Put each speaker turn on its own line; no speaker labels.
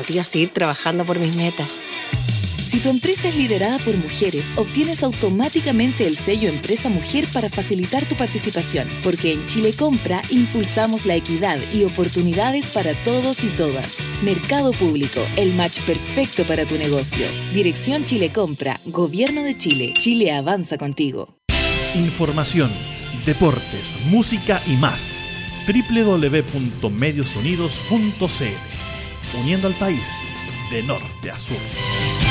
motiva a seguir trabajando por mis metas.
Si tu empresa es liderada por mujeres, obtienes automáticamente el sello Empresa Mujer para facilitar tu participación, porque en Chile Compra impulsamos la equidad y oportunidades para todos y todas. Mercado Público, el match perfecto para tu negocio. Dirección Chile Compra, Gobierno de Chile. Chile avanza contigo.
Información, deportes, música y más. www.mediosunidos.cl. Uniendo al país de norte a sur.